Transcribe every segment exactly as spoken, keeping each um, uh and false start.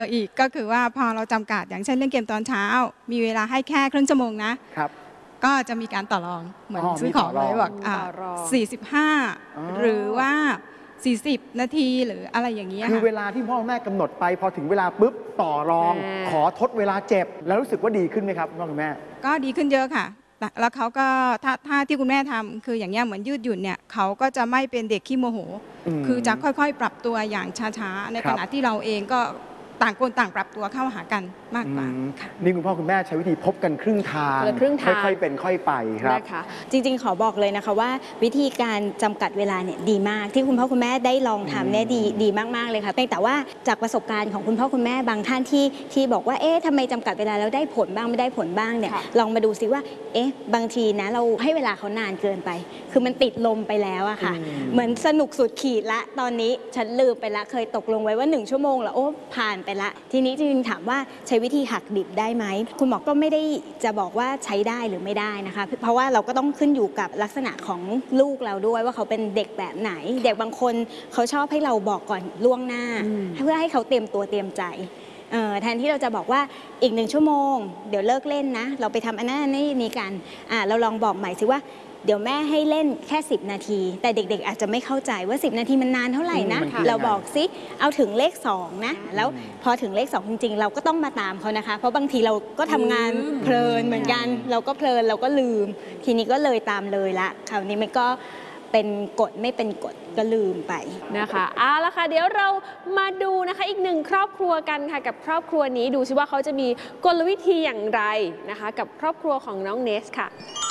อีกก็คือว่าพอเราจำกัดอย่างเช่นเล่นเกมตอนเช้ามีเวลาให้แค่ครึ่งชั่วโมงนะครับก็จะมีการต่อรองเหมือนซื้อของเลยบอกอ่าสี่สิบห้าหรือว่าสี่สิบนาทีหรืออะไรอย่างเงี้ยคือเวลาที่พ่อแม่กำหนดไปพอถึงเวลาปุ๊บต่อรองขอทดเวลาเจ็บแล้วรู้สึกว่าดีขึ้นไหมครับพ่อคุณแม่ก็ดีขึ้นเยอะค่ะแล้วเขาก็ถ้าถ้าที่คุณแม่ทำคืออย่างเงี้ยเหมือนยืดหยุ่นเนี่ยเขาก็จะไม่เป็นเด็กขี้โมโหคือจะค่อยๆปรับตัวอย่างช้าๆในขณะที่เราเองก็ต่างคนต่างปรับตัวเข้าหากันมากกว่านี่คุณพ่อคุณแม่ใช้วิธีพบกันครึ่งทางค่อยๆเป็นค่อยไปครับนะคะจริงๆขอบอกเลยนะคะว่าวิธีการจำกัดเวลาเนี่ยดีมากที่คุณพ่อคุณแม่ได้ลองทำเนี่ยดีดีมากๆเลยค่ะแต่ว่าจากประสบการณ์ของคุณพ่อคุณแม่บางท่านที่ที่บอกว่าเอ๊ะทำไมจำกัดเวลาแล้วได้ผลบ้างไม่ได้ผลบ้างเนี่ยลองมาดูซิว่าเอ๊ะบางทีนะเราให้เวลาเขานานเกินไปคือมันติดลมไปแล้วอะค่ะเหมือนสนุกสุดขีดละตอนนี้ฉันลืมไปละเคยตกลงไว้ว่าหนึ่งชั่วโมงแล้วโอ้ผ่านไปละทีนี้จริงๆถามว่าใช้วิธีหักดิบได้ไหมคุณหมอก็ไม่ได้จะบอกว่าใช้ได้หรือไม่ได้นะคะเพราะว่าเราก็ต้องขึ้นอยู่กับลักษณะของลูกเราด้วยว่าเขาเป็นเด็กแบบไหนเด็กบางคนเขาชอบให้เราบอกก่อนล่วงหน้าเพื่อให้เขาเตรียมตัวเตรียมใจแทนที่เราจะบอกว่าอีกหนึ่งชั่วโมงเดี๋ยวเลิกเล่นนะเราไปทำอันนั้นนี่นี่กันเราลองบอกใหม่สิว่าเดี๋ยวแม่ให้เล่นแค่สิบนาทีแต่เด็กๆอาจจะไม่เข้าใจว่าสิบนาทีมันนานเท่าไหร่นะเราบอกซิเอาถึงเลขสองนะแล้วพอถึงเลขสองจริงๆเราก็ต้องมาตามเขานะคะเพราะบางทีเราก็ทำงานเพลินเหมือนกันเราก็เพลินเราก็ลืมทีนี้ก็เลยตามเลยละคราวนี้มันก็เป็นกฎไม่เป็นกฎก็ลืมไปนะคะเอาละค่ะเดี๋ยวเรามาดูนะคะอีกหนึ่งครอบครัวกันค่ะกับครอบครัวนี้ดูซิว่าเขาจะมีกลวิธีอย่างไรนะคะกับครอบครัวของน้องเนสค่ะ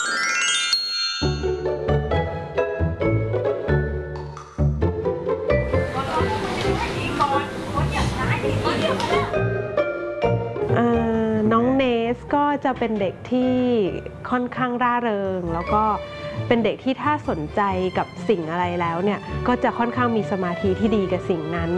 น้องเนสก็จะเป็นเด็กที่ค่อนข้างร่าเริงแล้วก็เป็นเด็กที่ถ้าสนใจกับสิ่งอะไรแล้วเนี่ยก็จะค่อนข้างมีสมาธิที่ดีกับสิ่งนั้น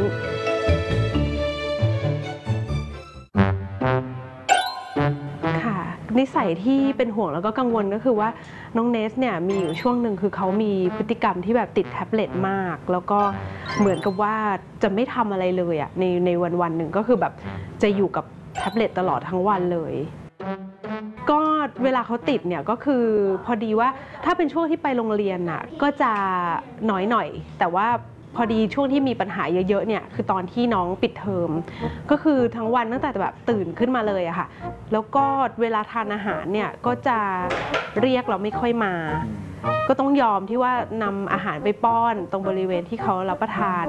ค่ะนิสัยที่เป็นห่วงแล้วก็กังวลก็คือว่าน้องเนสเนี่ยมีอยู่ช่วงหนึ่งคือเขามีพฤติกรรมที่แบบติดแท็บเล็ตมากแล้วก็เหมือนกับว่าจะไม่ทำอะไรเลยอ่ะในในวันวันหนึ่งก็คือแบบจะอยู่กับแท็บเล็ตตลอดทั้งวันเลยก็เวลาเขาติดเนี่ยก็คือพอดีว่าถ้าเป็นช่วงที่ไปโรงเรียนน่ะก็จะน้อยหน่อยแต่ว่าพอดีช่วงที่มีปัญหาเยอะๆเนี่ยคือตอนที่น้องปิดเทอมก็คือทั้งวันตั้งแต่แบบตื่นขึ้นมาเลยอะค่ะแล้วก็เวลาทานอาหารเนี่ยก็จะเรียกเราไม่ค่อยมาก็ต้องยอมที่ว่านำอาหารไปป้อนตรงบริเวณที่เขารับประทาน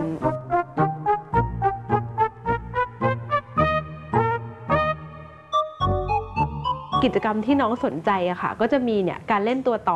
กิจกรรมที่น้องสนใจอะค่ะก็จะมีเนี่ยการเล่นตัวต่อ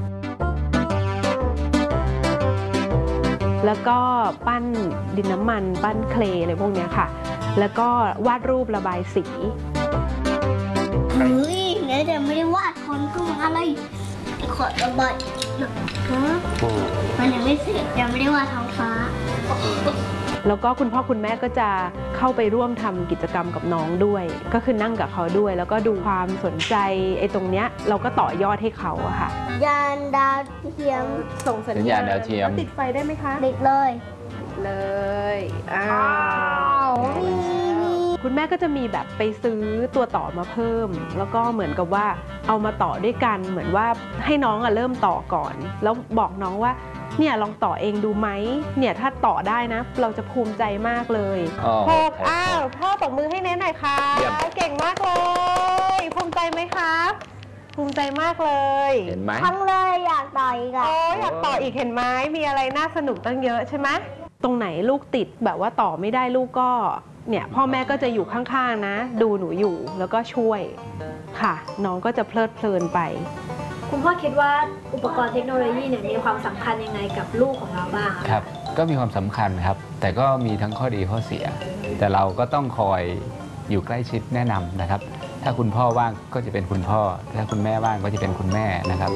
แล้วก็ปั้นดินน้ำมันปั้นเคลย์อะไรพวกนี้ค่ะแล้วก็วาดรูประบายสีเฮ้ยเนี่ยเดี๋ยวไม่ได้วาดคนก็มาอะไรขอระบายฮะมันยังไม่เสร็จยังไม่ได้วาดท้องฟ้าแล้วก็คุณพ่อคุณแม่ก็จะเข้าไปร่วมทำกิจกรรมกับน้องด้วยก็คือนั่งกับเขาด้วยแล้วก็ดูความสนใจไอ้ตรงเนี้ยเราก็ต่อยอดให้เขาอะค่ะยานดาวเทียมส่งสัญญาณดาวเทียมติดไฟได้ไหมคะติดเลยเลยอ้าวคุณแม่ก็จะมีแบบไปซื้อตัวต่อมาเพิ่มแล้วก็เหมือนกับว่าเอามาต่อด้วยกันเหมือนว่าให้น้องอะเริ่มต่อก่อนแล้วบอกน้องว่าเนี่ยลองต่อเองดูไหมเนี่ยถ้าต่อได้นะเราจะภูมิใจมากเลยหกอ้าวพ่อตบมือให้เน้นหน่อยค่ะเก่งมากเลยภูมิใจไหมครับภูมิใจมากเลยเห็นไหมทั้งเลยอยากต่ออีกอ่ะโอ้อยากต่ออีกเห็นไหมมีอะไรน่าสนุกตั้งเยอะใช่ไหมตรงไหนลูกติดแบบว่าต่อไม่ได้ลูกก็เนี่ยพ่อแม่ก็จะอยู่ข้างๆนะดูหนูอยู่แล้วก็ช่วยค่ะน้องก็จะเพลิดเพลินไปคุณพ่อคิดว่าอุปกรณ์เทคโนโลยีเนี่ยมีความสำคัญยังไงกับลูกของเราบ้างครับก็มีความสำคัญครับแต่ก็มีทั้งข้อดีข้อเสียแต่เราก็ต้องคอยอยู่ใกล้ชิดแนะนำนะครับถ้าคุณพ่อว่างก็จะเป็นคุณพ่อถ้าคุณแม่ว่างก็จะเป็นคุณแม่นะครับ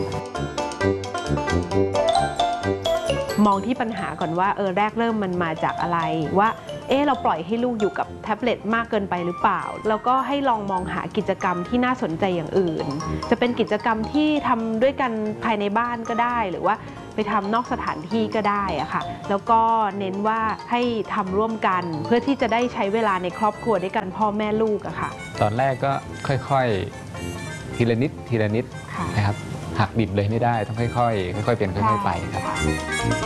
มองที่ปัญหาก่อนว่าเออแรกเริ่มมันมาจากอะไรว่าเออเราปล่อยให้ลูกอยู่กับแท็บเล็ตมากเกินไปหรือเปล่าแล้วก็ให้ลองมองหากิจกรรมที่น่าสนใจอย่างอื่นจะเป็นกิจกรรมที่ทำด้วยกันภายในบ้านก็ได้หรือว่าไปทำนอกสถานที่ก็ได้อะค่ะแล้วก็เน้นว่าให้ทำร่วมกันเพื่อที่จะได้ใช้เวลาในครอบครัวด้วยกันพ่อแม่ลูกอะค่ะตอนแรกก็ค่อยๆทีละนิดทีละนิดค่ะนะครับหักดิบเลยไม่ได้ต้องค่อยๆค่อยๆเป็นค่อยๆไปครับ